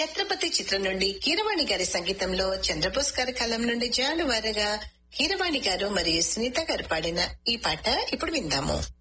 ఛత్రపతి చిత్రం నుండి కీరవాణి గారి సంగీతంలో చంద్రబోస్ గారి కలం నుండి జానువారగా కీరవాణి గారు మరియు సునీత గారు పాడిన ఈ పాట ఇప్పుడు విందాము.